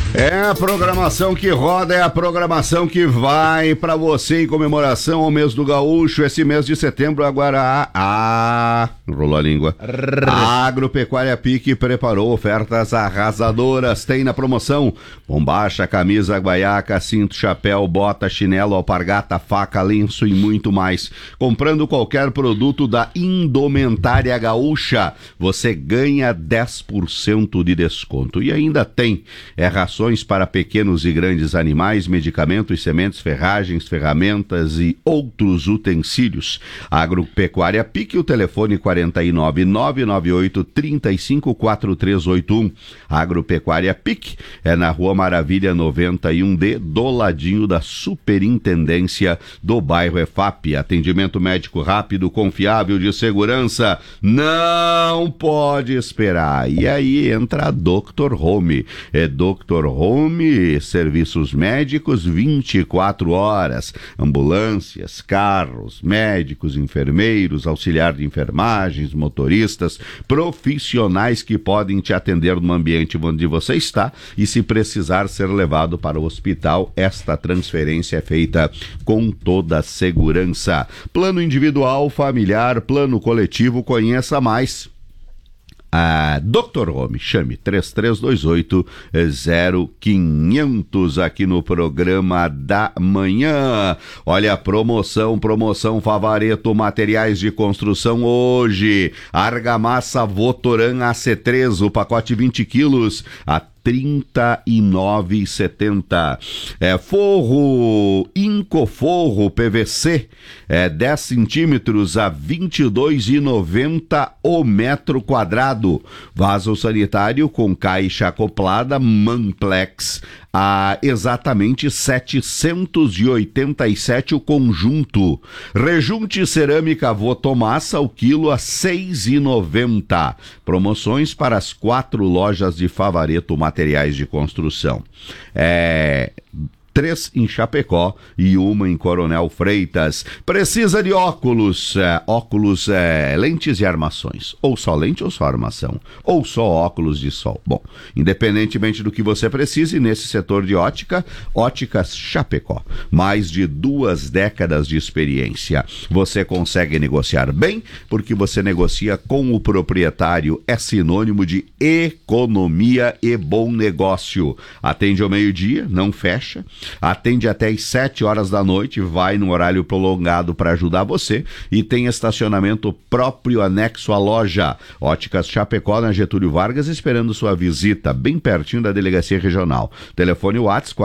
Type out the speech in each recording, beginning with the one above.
É a programação que roda, é a programação que vai para você em comemoração ao mês do Gaúcho. Esse mês de setembro agora enrolou a língua. A Agropecuária Pique preparou ofertas arrasadoras. Tem na promoção bombacha, camisa, guaiaca, cinto, chapéu, bota, chinelo, alpargata, faca, lenço e muito mais. Comprando qualquer produto da Indumentária Gaúcha, você ganha 10% de desconto. E ainda tem rações para pequenos e grandes animais, medicamentos, sementes, ferragens, ferramentas e outros utensílios. Agropecuária Pique, o telefone 49998354381. Agropecuária Pique é na Rua Maravilha 91D, do ladinho da Superintendência do bairro EFAP. Atendimento médico rápido, confiável, de segurança. Não pode esperar. E aí entra a Dr. Home. É Dr. Home, serviços médicos 24 horas, ambulâncias, carros, médicos, enfermeiros, auxiliar de enfermagens, motoristas, profissionais que podem te atender no ambiente onde você está e, se precisar ser levado para o hospital, esta transferência é feita com toda a segurança. Plano individual, familiar, plano coletivo, conheça mais a Dr. Home. Chame 3328-0500 aqui no programa da manhã. Olha a promoção Favareto Materiais de Construção hoje. Argamassa Votoran AC3, o pacote 20 quilos, a R$ 39,70. Forro Incoforro PVC 10 centímetros a R$ 22,90 o metro quadrado. Vaso sanitário com caixa acoplada Manplex a exatamente R$ 787 o conjunto. Rejunte cerâmica Votomassa o quilo a R$ 6,90. Promoções para as 4 lojas de Favareto Materiais de Construção. 3 em Chapecó e 1 em Coronel Freitas. Precisa de óculos, lentes e armações, ou só lente ou só armação, ou só óculos de sol. Bom, independentemente do que você precise nesse setor de ótica, Óticas Chapecó, mais de 2 décadas de experiência. Você consegue negociar bem, porque você negocia com o proprietário, é sinônimo de economia e bom negócio. Atende ao meio-dia, não fecha. Atende até às 7 horas da noite, vai no horário prolongado para ajudar você e tem estacionamento próprio anexo à loja. Óticas Chapecó, na Getúlio Vargas, esperando sua visita, bem pertinho da Delegacia Regional. Telefone WhatsApp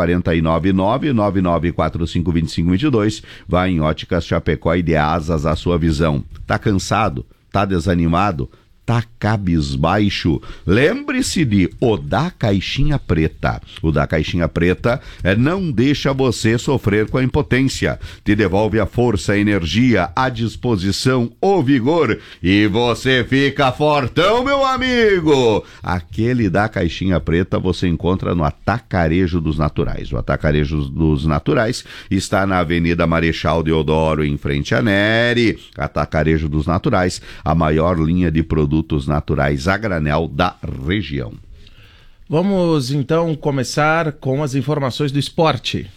499-9945-2522. Vai em Óticas Chapecó e dê asas à sua visão. Tá cansado? Tá desanimado? Tá cabisbaixo? Lembre-se de o da Caixinha Preta. O da Caixinha Preta não deixa você sofrer com a impotência. Te devolve a força, a energia, a disposição, o vigor e você fica fortão, meu amigo! Aquele da Caixinha Preta você encontra no Atacarejo dos Naturais. O Atacarejo dos Naturais está na Avenida Marechal Deodoro, em frente à Neri. Atacarejo dos Naturais, a maior linha de produtos naturais a granel da região. Vamos então começar com as informações do esporte.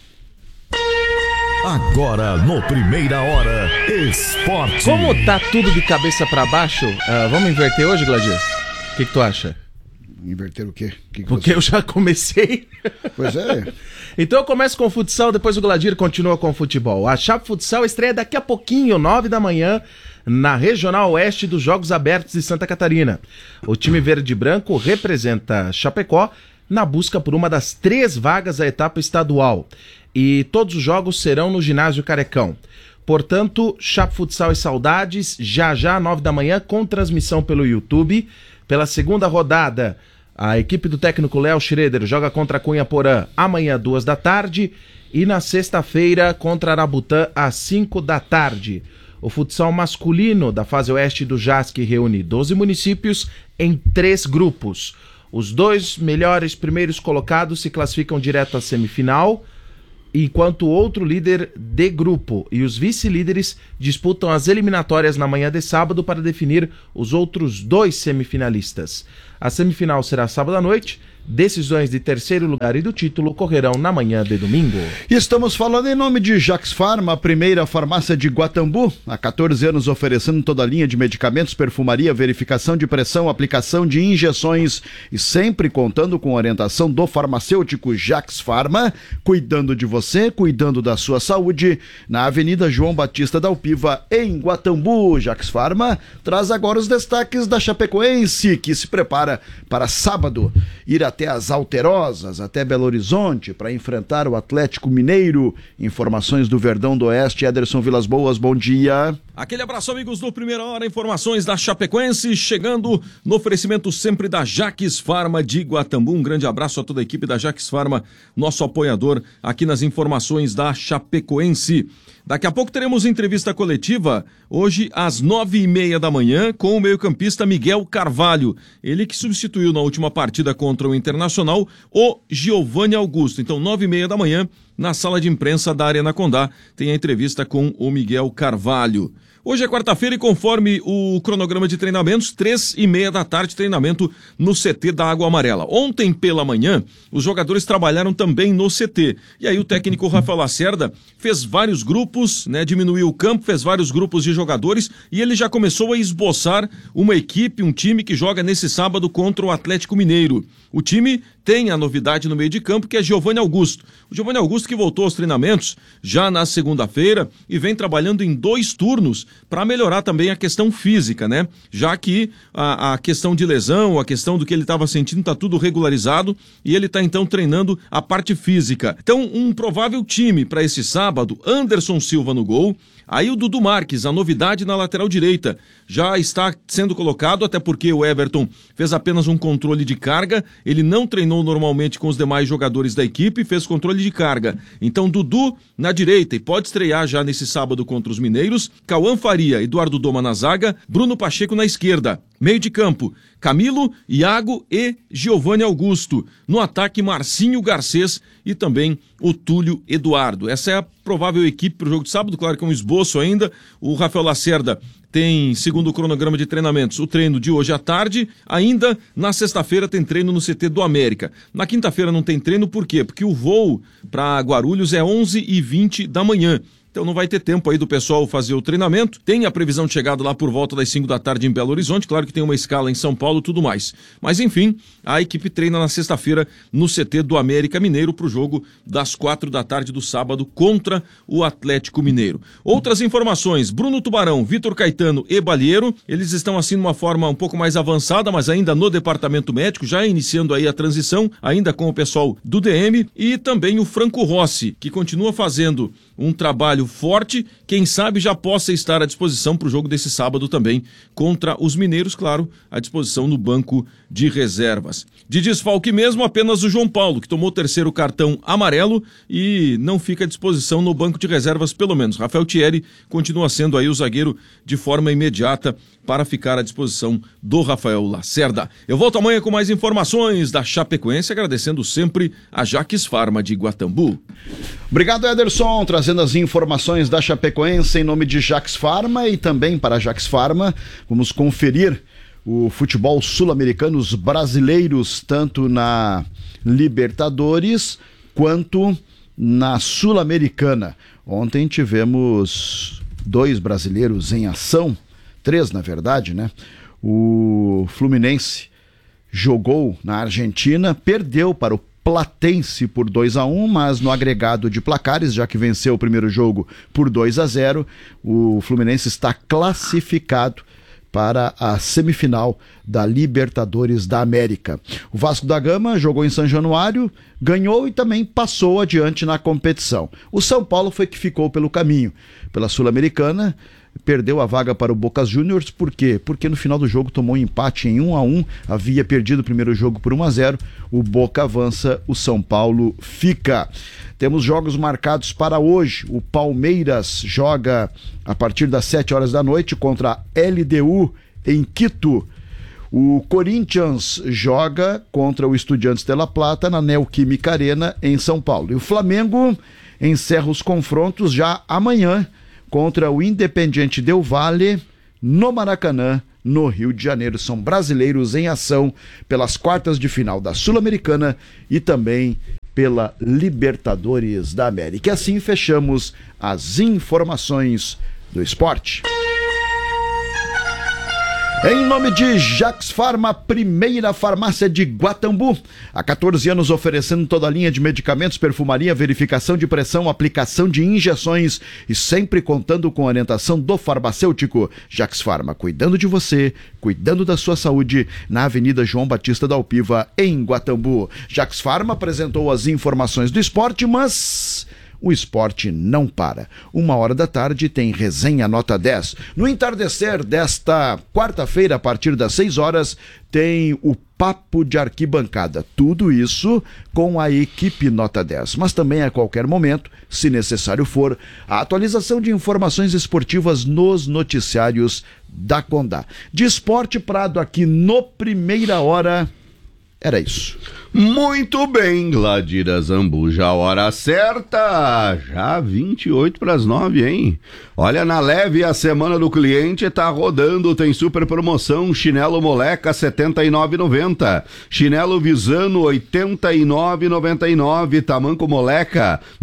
Agora no Primeira Hora, esporte. Como tá tudo de cabeça para baixo, vamos inverter hoje, Gladir? O que tu acha? Inverter o quê? Porque eu já comecei. Pois é. Então eu começo com o futsal, depois o Gladir continua com o futebol. A Chape Futsal estreia daqui a pouquinho, 9 da manhã, na Regional Oeste dos Jogos Abertos de Santa Catarina. O time verde e branco representa Chapecó na busca por uma das 3 vagas da etapa estadual. E todos os jogos serão no Ginásio Carecão. Portanto, Chape Futsal e Saudades, já 9 da manhã, com transmissão pelo YouTube. Pela segunda rodada, a equipe do técnico Léo Schroeder joga contra Cunha Porã amanhã, 2 da tarde. E na sexta-feira, contra Arabutã, às 5 da tarde. O futsal masculino da fase oeste do JASC reúne 12 municípios em 3 grupos. Os 2 melhores primeiros colocados se classificam direto à semifinal, enquanto o outro líder de grupo e os vice-líderes disputam as eliminatórias na manhã de sábado para definir os outros 2 semifinalistas. A semifinal será sábado à noite, Decisões de terceiro lugar e do título ocorrerão na manhã de domingo. Estamos falando em nome de Jax Pharma, a primeira farmácia de Guatambu. Há 14 anos oferecendo toda a linha de medicamentos, perfumaria, verificação de pressão, aplicação de injeções e sempre contando com orientação do farmacêutico Jax Pharma, cuidando de você, cuidando da sua saúde, na Avenida João Batista da Alpiva, em Guatambu. Jax Pharma traz agora os destaques da Chapecoense, que se prepara para sábado ir até as Alterosas, até Belo Horizonte, para enfrentar o Atlético Mineiro. Informações do Verdão do Oeste, Ederson Vilas Boas, bom dia. Aquele abraço, amigos do Primeira Hora, informações da Chapecoense, chegando no oferecimento sempre da Jax Pharma de Guatambu. Um grande abraço a toda a equipe da Jax Pharma, nosso apoiador aqui nas informações da Chapecoense. Daqui a pouco teremos entrevista coletiva, hoje às 9h30 da manhã, com o meio-campista Miguel Carvalho. Ele que substituiu na última partida contra o Internacional o Giovanni Augusto. Então, 9h30 da manhã, na sala de imprensa da Arena Condá, tem a entrevista com o Miguel Carvalho. Hoje é quarta-feira e conforme o cronograma de treinamentos, 3h30 da tarde, treinamento no CT da Água Amarela. Ontem pela manhã, os jogadores trabalharam também no CT. E aí o técnico Rafael Lacerda fez vários grupos, diminuiu o campo, fez vários grupos de jogadores e ele já começou a esboçar uma equipe, um time que joga nesse sábado contra o Atlético Mineiro. O time tem a novidade no meio de campo, que é Giovanni Augusto. O Giovanni Augusto que voltou aos treinamentos já na segunda-feira e vem trabalhando em 2 turnos para melhorar também a questão física, Já que a questão de lesão, a questão do que ele estava sentindo está tudo regularizado e ele está então treinando a parte física. Então, um provável time para esse sábado, Anderson Silva no gol. Aí o Dudu Marques, a novidade na lateral direita, já está sendo colocado, até porque o Everton fez apenas um controle de carga, ele não treinou normalmente com os demais jogadores da equipe, fez controle de carga. Então Dudu na direita e pode estrear já nesse sábado contra os mineiros, Cauã Faria, Eduardo Doma na zaga, Bruno Pacheco na esquerda. Meio de campo, Camilo, Iago e Giovanni Augusto. No ataque, Marcinho Garcês e também o Túlio Eduardo. Essa é a provável equipe para o jogo de sábado, claro que é um esboço ainda. O Rafael Lacerda tem, segundo o cronograma de treinamentos, o treino de hoje à tarde. Ainda na sexta-feira tem treino no CT do América. Na quinta-feira não tem treino, por quê? Porque o voo para Guarulhos é 11h20 da manhã. Então não vai ter tempo aí do pessoal fazer o treinamento. Tem a previsão de chegada lá por volta das 5 da tarde em Belo Horizonte. Claro que tem uma escala em São Paulo e tudo mais. Mas enfim, a equipe treina na sexta-feira no CT do América Mineiro para o jogo das 4 da tarde do sábado contra o Atlético Mineiro. Outras informações, Bruno Tubarão, Vitor Caetano e Balheiro, eles estão assim numa forma um pouco mais avançada, mas ainda no departamento médico, já iniciando aí a transição, ainda com o pessoal do DM, e também o Franco Rossi, que continua fazendo um trabalho forte, quem sabe já possa estar à disposição para o jogo desse sábado também contra os mineiros, claro, à disposição no banco de reservas. De desfalque mesmo, apenas o João Paulo, que tomou o 3º cartão amarelo e não fica à disposição no banco de reservas, pelo menos. Rafael Thierry continua sendo aí o zagueiro de forma imediata para ficar à disposição do Rafael Lacerda. Eu volto amanhã com mais informações da Chapecoense, agradecendo sempre a Jax Pharma de Guatambu. Obrigado, Ederson, trazendo as informações da Chapecoense em nome de Jax Pharma. E também para a Jax Pharma, vamos conferir o futebol sul-americano, os brasileiros, tanto na Libertadores quanto na Sul-Americana. Ontem tivemos 2 brasileiros em ação, 3 na verdade, O Fluminense jogou na Argentina, perdeu para o Platense por 2-1, mas no agregado de placares, já que venceu o primeiro jogo por 2-0, o Fluminense está classificado para a semifinal da Libertadores da América. O Vasco da Gama jogou em São Januário, ganhou e também passou adiante na competição. O São Paulo foi que ficou pelo caminho. Pela Sul-Americana, perdeu a vaga para o Boca Juniors. Por quê? Porque no final do jogo tomou um empate em 1-1, havia perdido o primeiro jogo por 1-0, o Boca avança, o São Paulo fica. Temos jogos marcados para hoje. O Palmeiras joga a partir das 7 horas da noite contra a LDU em Quito. O Corinthians joga contra o Estudiantes de La Plata na Neoquímica Arena em São Paulo. E o Flamengo encerra os confrontos já amanhã contra o Independiente Del Valle no Maracanã, no Rio de Janeiro. São brasileiros em ação pelas quartas de final da Sul-Americana e também pela Libertadores da América. E assim fechamos as informações do esporte. Em nome de Jax Farma, primeira farmácia de Guatambu. Há 14 anos oferecendo toda a linha de medicamentos, perfumaria, verificação de pressão, aplicação de injeções e sempre contando com a orientação do farmacêutico. Jax Farma, cuidando de você, cuidando da sua saúde, na Avenida João Batista da Alpiva, em Guatambu. Jax Farma apresentou as informações do esporte, mas o esporte não para. 13h tem resenha nota 10. No entardecer desta quarta-feira, a partir das 6h, tem o Papo de Arquibancada. Tudo isso com a equipe nota 10. Mas também a qualquer momento, se necessário for, a atualização de informações esportivas nos noticiários da Condá. De Esporte Prado aqui no Primeira Hora. Era isso. Muito bem, Gladira Zambuja, a hora certa, já 8:28, hein? Olha, na Leve, a semana do cliente tá rodando, tem super promoção, chinelo Moleca R$ 79,90, chinelo Visano R$ 89,99, tamanco Moleca R$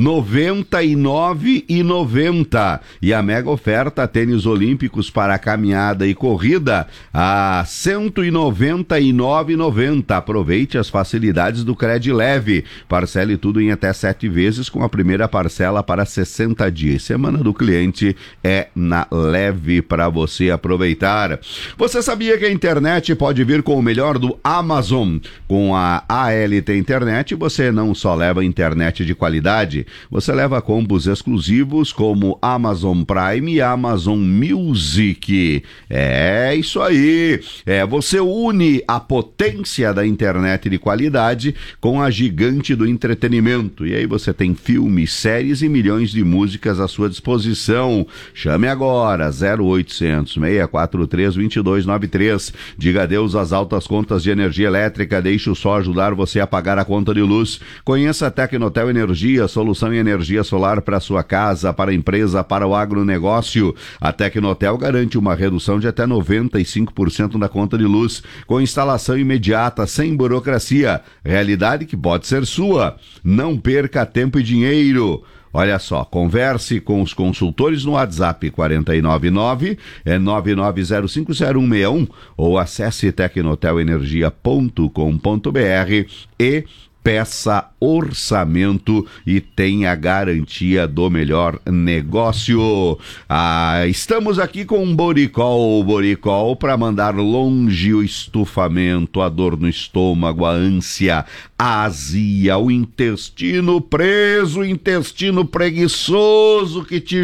99,90 e a mega oferta tênis olímpicos para caminhada e corrida a R$ 199,90. Aproveite as facilidades do Cred Leve. Parcele tudo em até 7 vezes com a primeira parcela para 60 dias. Semana do cliente é na Leve para você aproveitar. Você sabia que a internet pode vir com o melhor do Amazon? Com a ALT Internet, você não só leva internet de qualidade, você leva combos exclusivos como Amazon Prime e Amazon Music. É isso aí. Você une a potência da internet de qualidade com a gigante do entretenimento. E aí você tem filmes, séries e milhões de músicas à sua disposição. Chame agora, 0800 643 2293. Diga adeus às altas contas de energia elétrica. Deixe o sol ajudar você a pagar a conta de luz. Conheça a Tecnotel Energia, solução em energia solar para sua casa, para a empresa, para o agronegócio. A Tecnotel garante uma redução de até 95% na conta de luz, com instalação imediata, sem burocracia. Realidade que pode ser sua. Não perca tempo e dinheiro. Olha só, converse com os consultores no WhatsApp 499-99050161 ou acesse tecnotelenergia.com.br e peça orçamento e tenha garantia do melhor negócio. Estamos aqui com um Boricol para mandar longe o estufamento, a dor no estômago, a ânsia, a azia, o intestino preso, o intestino preguiçoso que te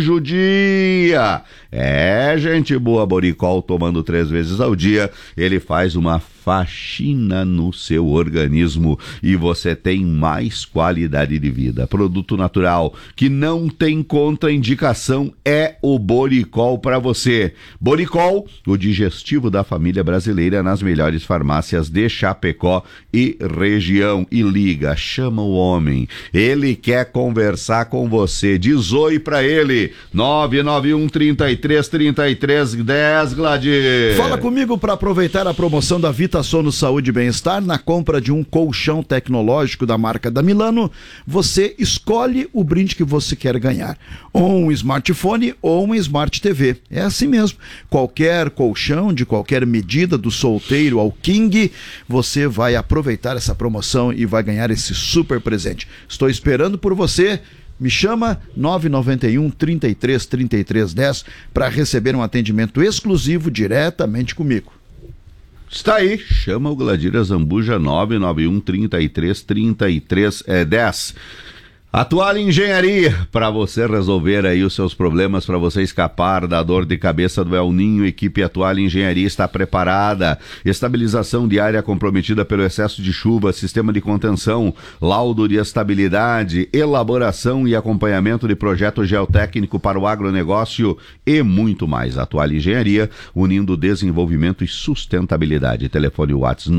judia. Gente boa, Boricol tomando 3 vezes ao dia, ele faz uma faxina no seu organismo e você tem mais qualidade de vida. Produto natural que não tem contraindicação é o Boricol para você. Boricol, o digestivo da família brasileira, nas melhores farmácias de Chapecó e região. E liga, chama o homem, ele quer conversar com você. Diz oi pra ele, 991 33 33 10, Gladir. Fala comigo para aproveitar a promoção da Vitasono Saúde e Bem-Estar. Na compra de um colchão tecnológico da marca da Milano, você escolhe o brinde que você quer ganhar, ou um smartphone ou uma Smart TV. É assim mesmo, qualquer colchão de qualquer medida, do solteiro ao king, você vai aproveitar essa promoção e vai ganhar esse super presente. Estou esperando por você. Me chama 991 33 33 10 para receber um atendimento exclusivo diretamente comigo. Está aí, chama o Gladira Zambuja, 991 33 33 10. Atual Engenharia, para você resolver aí os seus problemas, para você escapar da dor de cabeça do El Ninho, equipe Atual Engenharia está preparada. Estabilização de área comprometida pelo excesso de chuva, sistema de contenção, laudo de estabilidade, elaboração e acompanhamento de projeto geotécnico para o agronegócio e muito mais. Atual Engenharia, unindo desenvolvimento e sustentabilidade. Telefone WhatsApp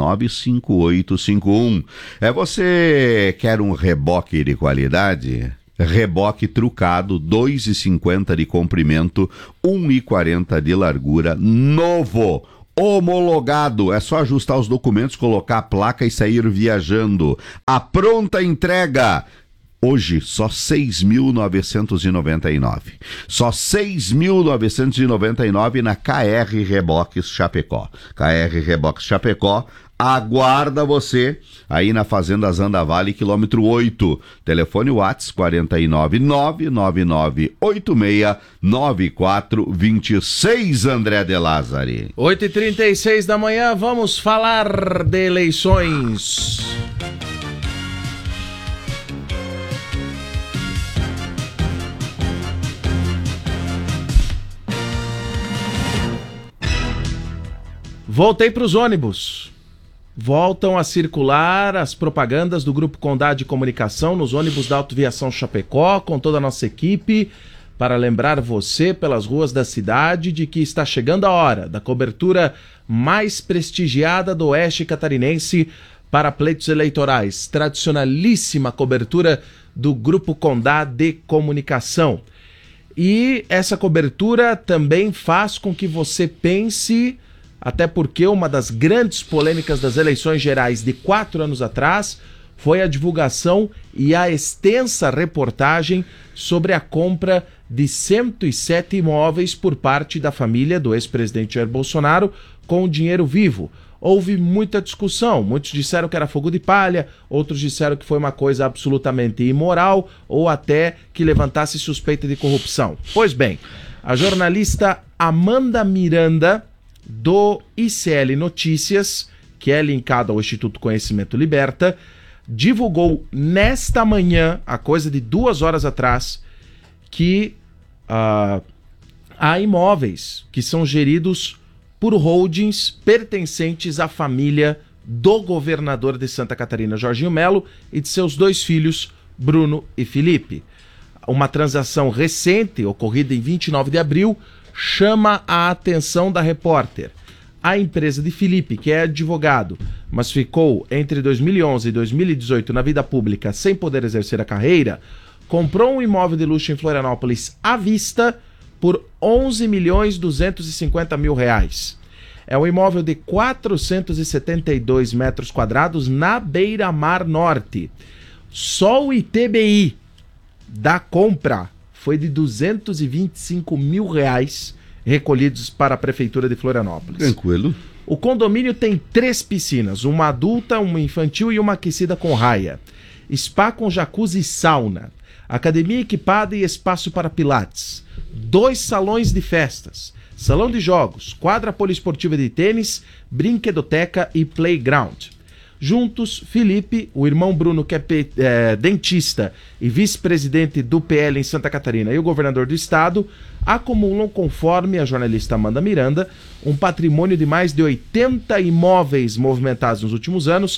998195851. Você quer um reboque de qualidade? reboque trucado, 2,50 de comprimento, 1,40 de largura, novo, homologado. É só ajustar os documentos, colocar a placa e sair viajando. A pronta entrega. Hoje, só 6.999. Só 6.999 na KR Reboques Chapecó. KR Reboques Chapecó aguarda você aí na Fazenda Zanda Vale, quilômetro 8. Telefone WhatsApp 499-996-9426, André de Lázari. 8h36 da manhã, vamos falar de eleições. Voltei para os ônibus. Voltam a circular as propagandas do Grupo Condá de Comunicação nos ônibus da Autoviação Chapecó, com toda a nossa equipe, para lembrar você pelas ruas da cidade de que está chegando a hora da cobertura mais prestigiada do Oeste Catarinense para pleitos eleitorais. Tradicionalíssima cobertura do Grupo Condá de Comunicação. E essa cobertura também faz com que você pense... Até porque uma das grandes polêmicas das eleições gerais de 4 anos atrás foi a divulgação e a extensa reportagem sobre a compra de 107 imóveis por parte da família do ex-presidente Jair Bolsonaro com dinheiro vivo. Houve muita discussão, muitos disseram que era fogo de palha, outros disseram que foi uma coisa absolutamente imoral ou até que levantasse suspeita de corrupção. Pois bem, a jornalista Amanda Miranda, do ICL Notícias, que é linkado ao Instituto Conhecimento Liberta, divulgou nesta manhã, a coisa de 2 horas atrás, que há imóveis que são geridos por holdings pertencentes à família do governador de Santa Catarina, Jorginho Melo, e de seus 2 filhos, Bruno e Felipe. Uma transação recente, ocorrida em 29 de abril, chama a atenção da repórter. A empresa de Felipe, que é advogado, mas ficou entre 2011 e 2018 na vida pública sem poder exercer a carreira, comprou um imóvel de luxo em Florianópolis à vista por R$11.250.000. É um imóvel de 472 metros quadrados na Beira-Mar Norte. Só o ITBI da compra foi de R$225.000 recolhidos para a Prefeitura de Florianópolis. Tranquilo. O condomínio tem 3 piscinas, uma adulta, uma infantil e uma aquecida com raia. Spa com jacuzzi e sauna. Academia equipada e espaço para pilates. 2 salões de festas. Salão de jogos, quadra poliesportiva de tênis, brinquedoteca e playground. Juntos, Felipe, o irmão Bruno, que é dentista e vice-presidente do PL em Santa Catarina, e o governador do estado, acumulam, conforme a jornalista Amanda Miranda, um patrimônio de mais de 80 imóveis movimentados nos últimos anos.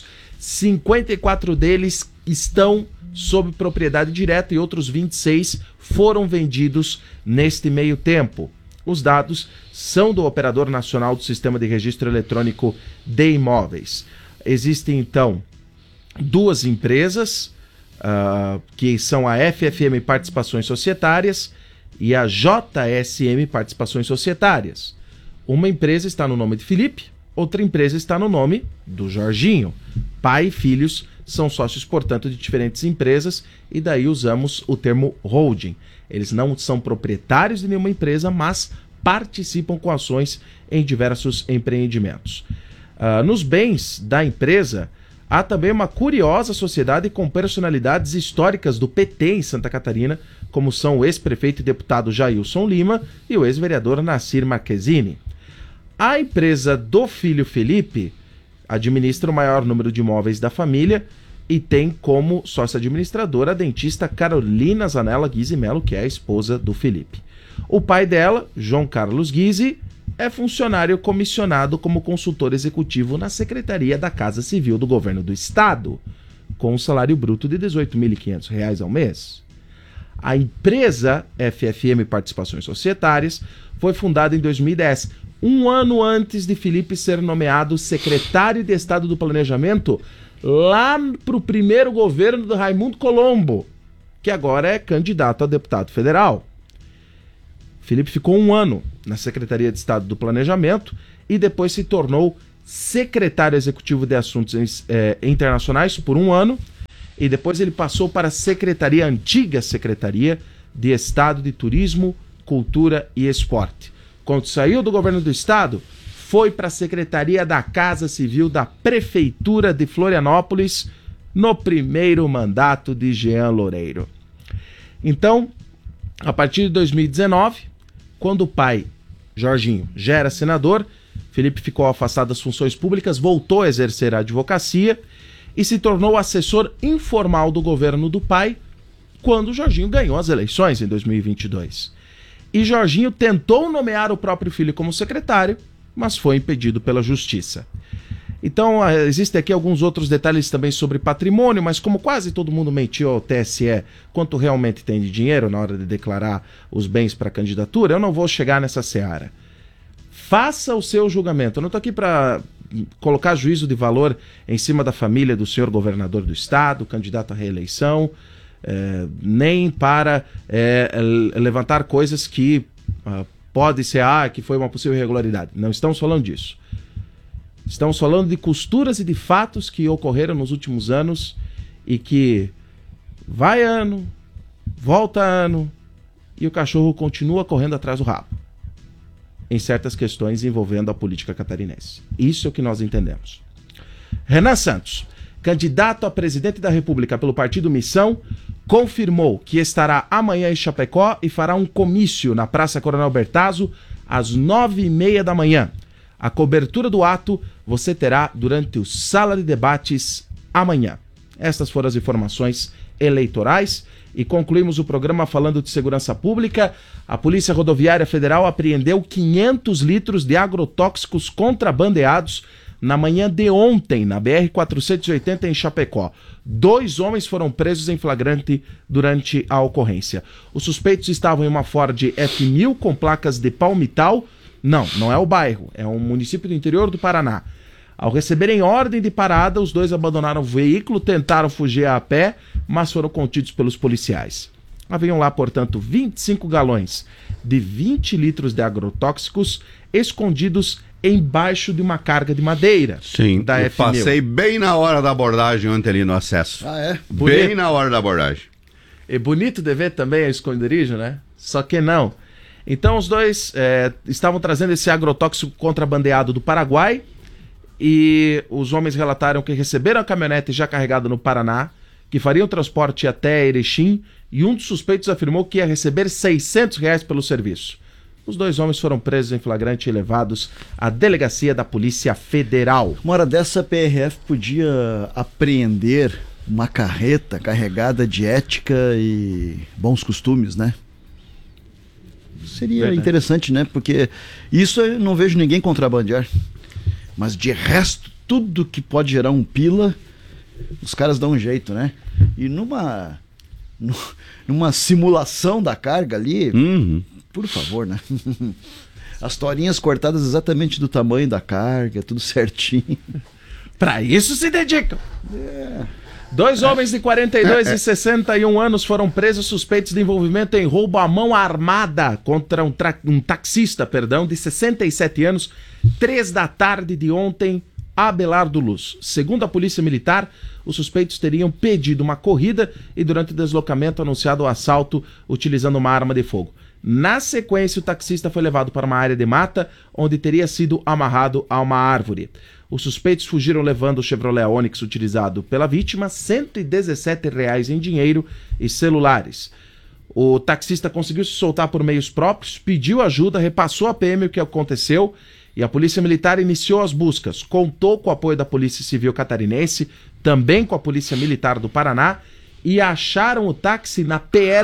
54 deles estão sob propriedade direta e outros 26 foram vendidos neste meio tempo. Os dados são do Operador Nacional do Sistema de Registro Eletrônico de Imóveis. Existem, então, 2 empresas, que são a FFM Participações Societárias e a JSM Participações Societárias. Uma empresa está no nome de Felipe, outra empresa está no nome do Jorginho. Pai e filhos são sócios, portanto, de diferentes empresas, e daí usamos o termo holding. Eles não são proprietários de nenhuma empresa, mas participam com ações em diversos empreendimentos. Nos bens da empresa, há também uma curiosa sociedade com personalidades históricas do PT em Santa Catarina, como são o ex-prefeito e deputado Jailson Lima e o ex-vereador Nassir Marquezine. A empresa do filho Felipe administra o maior número de imóveis da família e tem como sócia administradora a dentista Carolina Zanella Guise Melo, que é a esposa do Felipe. O pai dela, João Carlos Guise, é funcionário comissionado como consultor executivo na Secretaria da Casa Civil do Governo do Estado, com um salário bruto de R$ 18.500 ao mês. A empresa FFM Participações Societárias foi fundada em 2010, um ano antes de Felipe ser nomeado secretário de Estado do Planejamento, lá para o primeiro governo do Raimundo Colombo, que agora é candidato a deputado federal. Felipe ficou 1 ano na Secretaria de Estado do Planejamento e depois se tornou secretário executivo de Assuntos Internacionais por 1 ano, e depois ele passou para a antiga Secretaria de Estado de Turismo, Cultura e Esporte. Quando saiu do governo do Estado, foi para a Secretaria da Casa Civil da Prefeitura de Florianópolis, no primeiro mandato de Jean Loureiro. Então, a partir de 2019, quando o pai, Jorginho, já era senador, Felipe ficou afastado das funções públicas, voltou a exercer a advocacia e se tornou assessor informal do governo do pai quando Jorginho ganhou as eleições em 2022. E Jorginho tentou nomear o próprio filho como secretário, mas foi impedido pela justiça. Então, existem aqui alguns outros detalhes também sobre patrimônio, mas como quase todo mundo mentiu ao TSE quanto realmente tem de dinheiro na hora de declarar os bens para a candidatura, eu não vou chegar nessa seara. Faça o seu julgamento. Eu não estou aqui para colocar juízo de valor em cima da família do senhor governador do estado, candidato à reeleição, nem para levantar coisas que pode ser que foi uma possível irregularidade. Não estamos falando disso. Estamos falando de costuras e de fatos que ocorreram nos últimos anos e que vai ano, volta ano e o cachorro continua correndo atrás do rabo em certas questões envolvendo a política catarinense. Isso é o que nós entendemos. Renan Santos, candidato a presidente da República pelo Partido Missão, confirmou que estará amanhã em Chapecó e fará um comício na Praça Coronel Bertazzo às 9h30 da manhã. A cobertura do ato você terá durante o Sala de Debates amanhã. Estas foram as informações eleitorais e concluímos o programa falando de segurança pública. A Polícia Rodoviária Federal apreendeu 500 litros de agrotóxicos contrabandeados na manhã de ontem, na BR-480 em Chapecó. 2 homens foram presos em flagrante durante a ocorrência. Os suspeitos estavam em uma Ford F1000 com placas de Palmital. Não é o bairro, é um município do interior do Paraná. Ao receberem ordem de parada, os 2 abandonaram o veículo, tentaram fugir a pé, mas foram contidos pelos policiais. Haviam lá, portanto, 25 galões de 20 litros de agrotóxicos escondidos embaixo de uma carga de madeira. Sim, da eu F1000. passei bem na hora da abordagem ontem ali no acesso. Ah, é? Bem na hora da abordagem. É bonito de ver também a esconderijo, né? Só que não. Então os 2 estavam trazendo esse agrotóxico contrabandeado do Paraguai e os homens relataram que receberam a caminhonete já carregada no Paraná, que faria o transporte até Erechim, e um dos suspeitos afirmou que ia receber R$600 pelo serviço. Os 2 homens foram presos em flagrante e levados à delegacia da Polícia Federal. Uma hora dessa, a PRF podia apreender uma carreta carregada de ética e bons costumes, né? Seria Verdade. interessante, né? Porque isso eu não vejo ninguém contrabandear. Mas de resto, tudo que pode gerar um pila, os caras dão um jeito, né? E numa simulação da carga ali, por favor, né? As torinhas cortadas exatamente do tamanho da carga, tudo certinho. Para isso se dedicam. 2 homens de 42 e 61 anos foram presos suspeitos de envolvimento em roubo à mão armada contra um taxista, de 67 anos, 3 da tarde de ontem, Abelardo Luz. Segundo a Polícia Militar, os suspeitos teriam pedido uma corrida e durante o deslocamento anunciado o assalto utilizando uma arma de fogo. Na sequência, o taxista foi levado para uma área de mata, onde teria sido amarrado a uma árvore. Os suspeitos fugiram levando o Chevrolet Onix utilizado pela vítima, R$117 em dinheiro e celulares. O taxista conseguiu se soltar por meios próprios, pediu ajuda, repassou à PM o que aconteceu e a Polícia Militar iniciou as buscas. Contou com o apoio da Polícia Civil Catarinense, também com a Polícia Militar do Paraná, e acharam o táxi na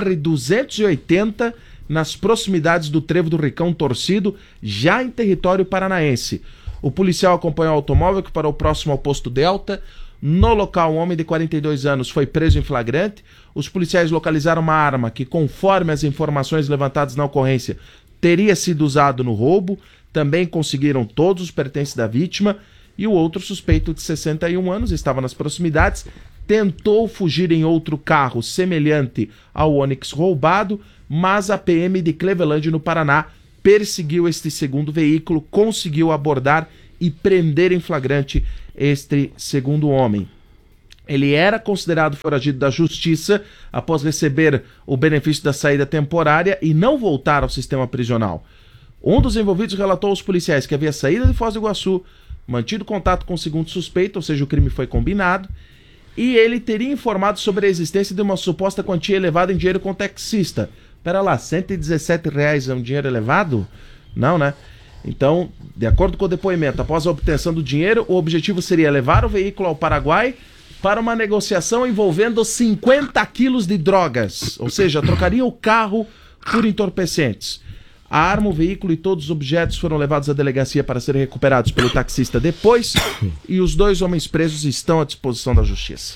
PR-280, nas proximidades do Trevo do Ricão Torcido, já em território paranaense. O policial acompanhou o automóvel que parou próximo ao posto Delta. No local, um homem de 42 anos foi preso em flagrante. Os policiais localizaram uma arma que, conforme as informações levantadas na ocorrência, teria sido usado no roubo. Também conseguiram todos os pertences da vítima. E o outro suspeito de 61 anos estava nas proximidades, tentou fugir em outro carro semelhante ao Onix roubado, mas a PM de Cleveland, no Paraná, perseguiu este segundo veículo, conseguiu abordar e prender em flagrante este segundo homem. Ele era considerado foragido da justiça após receber o benefício da saída temporária e não voltar ao sistema prisional. Um dos envolvidos relatou aos policiais que havia saído de Foz do Iguaçu, mantido contato com o segundo suspeito, ou seja, o crime foi combinado, e ele teria informado sobre a existência de uma suposta quantia elevada em dinheiro com o taxista. Pera lá, R$117 é um dinheiro elevado? Não, né? Então, de acordo com o depoimento, após a obtenção do dinheiro, o objetivo seria levar o veículo ao Paraguai para uma negociação envolvendo 50 quilos de drogas, ou seja, trocaria o carro por entorpecentes. A arma, o veículo e todos os objetos foram levados à delegacia para serem recuperados pelo taxista depois, e os 2 homens presos estão à disposição da justiça.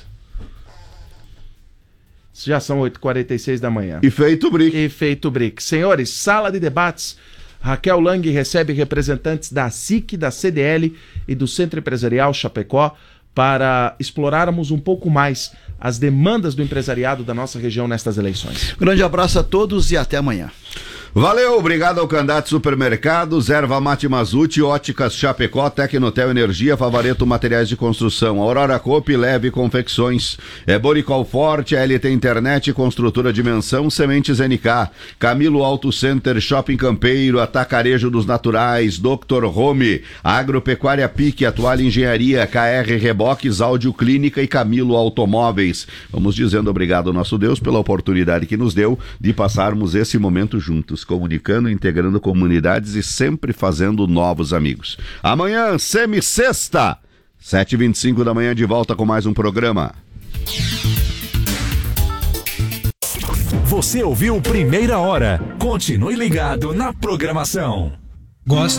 Já são 8h46 da manhã. E feito o brick. E feito o brick. Senhores, sala de debates. Raquel Lang recebe representantes da SIC, da CDL e do Centro Empresarial Chapecó para explorarmos um pouco mais as demandas do empresariado da nossa região nestas eleições. Grande abraço a todos e até amanhã. Valeu, obrigado ao Candate Supermercados, Erva Mate Mazute, Óticas Chapecó, Tecnotel Energia, Favareto Materiais de Construção, Aurora Coop, Leve Confecções, Boricol Forte, LT Internet, Construtora Dimensão, Sementes NK, Camilo Auto Center, Shopping Campeiro, Atacarejo dos Naturais, Dr. Home, Agropecuária Pique, Atual Engenharia, KR Reboques, Áudio Clínica e Camilo Automóveis. Vamos dizendo obrigado ao nosso Deus pela oportunidade que nos deu de passarmos esse momento juntos, comunicando, integrando comunidades e sempre fazendo novos amigos. Amanhã, semi-sexta, 7h25 da manhã, de volta com mais um programa. Você ouviu Primeira Hora. Continue ligado na programação.